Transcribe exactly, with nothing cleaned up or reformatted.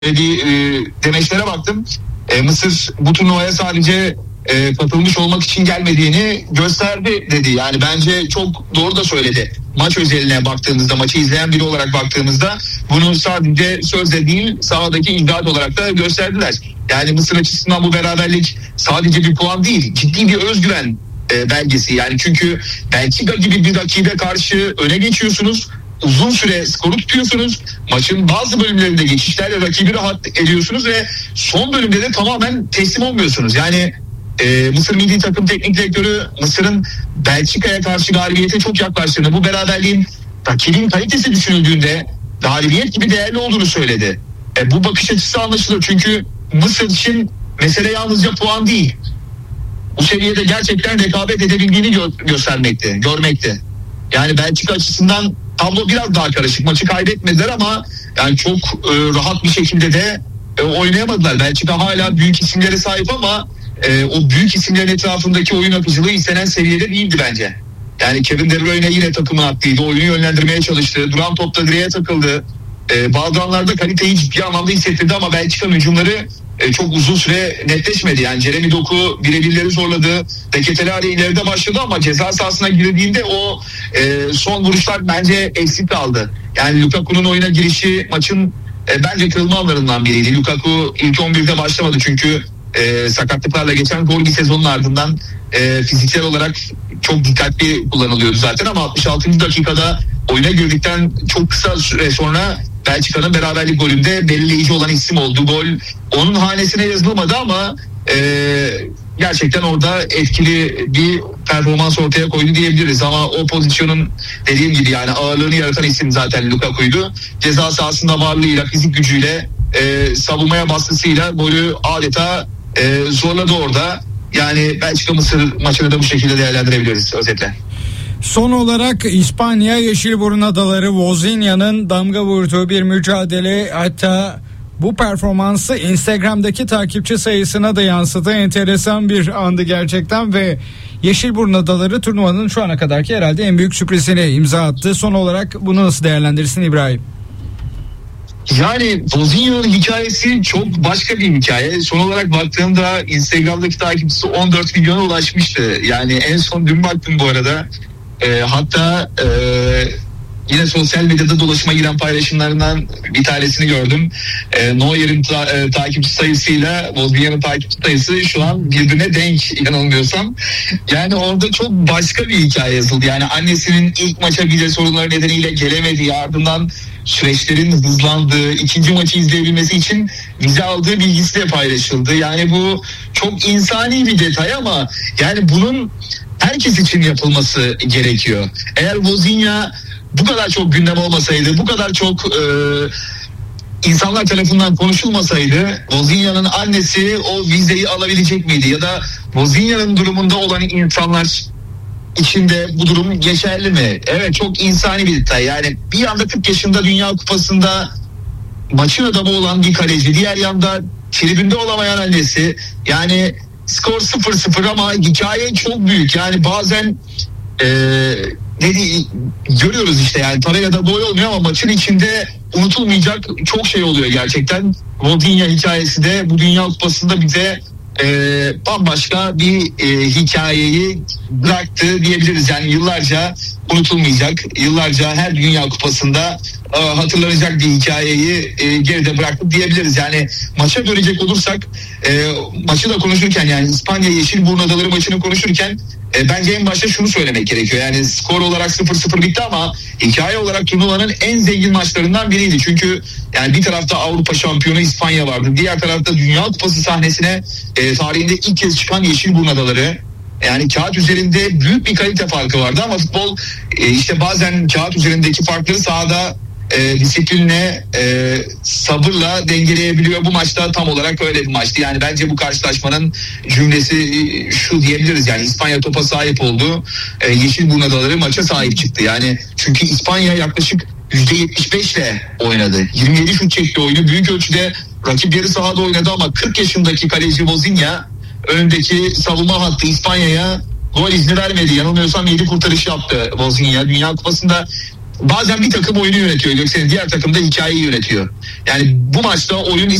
bir e, demeçlere baktım. E, Mısır bu turnuvaya sadece e, katılmış olmak için gelmediğini gösterdi dedi. Yani bence çok doğru da söyledi. Maç özeline baktığımızda, maçı izleyen biri olarak baktığımızda bunu sadece sözle değil sahadaki icraat olarak da gösterdiler. Yani Mısır açısından bu beraberlik sadece bir puan değil, ciddi bir özgüven e, belgesi. Yani çünkü Belçika gibi bir rakibe karşı öne geçiyorsunuz. Uzun süre skoru tutuyorsunuz. Maçın bazı bölümlerinde geçişlerle rakibi rahat ediyorsunuz ve son bölümde de tamamen teslim olmuyorsunuz. Yani e, Mısır Milli Takım Teknik Direktörü Mısır'ın Belçika'ya karşı galibiyete çok yaklaştığını, bu beraberliğin rakibin kalitesi düşünüldüğünde galibiyet gibi değerli olduğunu söyledi. E, bu bakış açısı anlaşılır çünkü Mısır için mesele yalnızca puan değil. Bu seviyede gerçekten rekabet edebildiğini gö- göstermekte, görmekte. Yani Belçika açısından tablo biraz daha karışık. Maçı kaybetmediler ama yani çok e, rahat bir şekilde de e, oynayamadılar. Belçika hala büyük isimlere sahip ama e, o büyük isimlerin etrafındaki oyun akıcılığı istenen seviyede değildi bence. Yani Kevin De Bruyne yine takımın hakkıydı. Oyunu yönlendirmeye çalıştı. Duran topta direğe takıldı. E, bazı anlarda kaliteyi ciddi anlamda hissettirdi ama Belçika'nın hücumları e, çok uzun süre netleşmedi. Yani Jeremy Doku birebirleri zorladı. Deketelari ileride başladı ama ceza sahasına girdiğinde o e, son vuruşlar bence eksik kaldı. Yani Lukaku'nun oyuna girişi maçın e, bence kırılma anlarından biriydi. Lukaku ilk on birde başlamadı çünkü e, sakatlıklarla geçen zor bir sezonun ardından e, fiziksel olarak çok dikkatli kullanılıyordu zaten ama altmış altıncı dakikada oyuna girdikten çok kısa süre sonra Belçika'nın beraberlik golünde belirleyici olan isim oldu. Gol onun hanesine yazılmadı ama e, gerçekten orada etkili bir performans ortaya koydu diyebiliriz. Ama o pozisyonun dediğim gibi yani ağırlığını yaratan isim zaten Lukaku'ydu. Ceza sahasında varlığıyla, fizik gücüyle, e, savunmaya baskısıyla golü adeta e, zorladı orada. Yani Belçika Mısır maçını da bu şekilde değerlendirebiliriz özetle. Son olarak İspanya Yeşilburun Adaları Vozinha'nın damga vurduğu bir mücadele, hatta bu performansı Instagram'daki takipçi sayısına da yansıdı. Enteresan bir andı gerçekten ve Yeşilburun Adaları turnuvanın şu ana kadarki herhalde en büyük sürprizine imza attı. Son olarak bunu nasıl değerlendirirsin İbrahim? Yani Vozinha'nın hikayesi çok başka bir hikaye. Son olarak baktığımda Instagram'daki takipçisi on dört milyona ulaşmıştı. Yani en son dün baktım bu arada. E, hatta e, yine sosyal medyada dolaşıma giren paylaşımlarından bir tanesini gördüm. E, Neuer'in ta, e, takipçi sayısıyla Vozinha'nın takipçi sayısı şu an birbirine denk yanılmıyorsam. Yani orada çok başka bir hikaye yazıldı. Yani annesinin ilk maça vize sorunları nedeniyle gelemediği, ardından süreçlerin hızlandığı, ikinci maçı izleyebilmesi için vize aldığı bilgisi de paylaşıldı. Yani bu çok insani bir detay ama yani bunun herkes için yapılması gerekiyor. Eğer Vozinha bu kadar çok gündem olmasaydı, bu kadar çok e, insanlar tarafından konuşulmasaydı, Vozinha'nın annesi o vizeyi alabilecek miydi? Ya da Vozinha'nın durumunda olan insanlar içinde bu durum geçerli mi? Evet, çok insani bir detay. Yani bir yanda kırk yaşında Dünya Kupası'nda maçın adamı olan bir kaleci, diğer yanda tribünde olamayan annesi. Yani skor sıfır sıfır ama hikaye çok büyük. Yani bazen e, dedi, görüyoruz işte yani tabelada gol olmuyor ama maçın içinde unutulmayacak çok şey oluyor gerçekten. Vozinha hikayesi de bu Dünya Kupası'nda bize e, bambaşka bir e, hikayeyi bıraktı diyebiliriz. Yani yıllarca unutulmayacak, yıllarca her Dünya Kupası'nda e, hatırlanacak bir hikayeyi e, geride bıraktı diyebiliriz. Yani maça dönecek olursak e, maçı da konuşurken yani İspanya Yeşilburun Adaları maçını konuşurken E, bence en başta şunu söylemek gerekiyor. Yani skor olarak sıfır sıfır bitti ama hikaye olarak turnuvanın en zengin maçlarından biriydi. Çünkü yani bir tarafta Avrupa şampiyonu İspanya vardı. Diğer tarafta Dünya Kupası sahnesine e, tarihinde ilk kez çıkan Yeşilburun Adaları. Yani kağıt üzerinde büyük bir kalite farkı vardı ama futbol e, işte bazen kağıt üzerindeki farkları sahada e, disiplinle, e, sabırla dengeleyebiliyor. Bu maçta tam olarak öyle bir maçtı. Yani bence bu karşılaşmanın cümlesi e, şu diyebiliriz. Yani İspanya topa sahip oldu. E, Yeşilburun Adaları maça sahip çıktı. Yani çünkü İspanya yaklaşık yüzde yetmiş beş ile oynadı. yirmi yedi şut çekti oyunu. Büyük ölçüde rakipleri sahada oynadı ama kırk yaşındaki kaleci Vozinha öndeki savunma hattı İspanya'ya gol izni vermedi. Yanılmıyorsam yedi kurtarış yaptı Vozinha. Dünya Kupası'nda bazen bir takım oyunu yönetiyor Göksel'in, diğer takım da hikayeyi yönetiyor. Yani bu maçta oyun